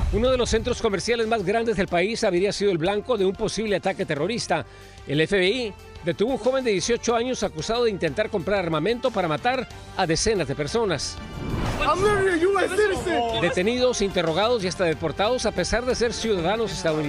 Uno de los centros comerciales más grandes del país habría sido el blanco de un posible ataque terrorista. El FBI detuvo a un joven de 18 años acusado de intentar comprar armamento para matar a decenas de personas. Detenidos, interrogados y hasta deportados a pesar de ser ciudadanos estadounidenses.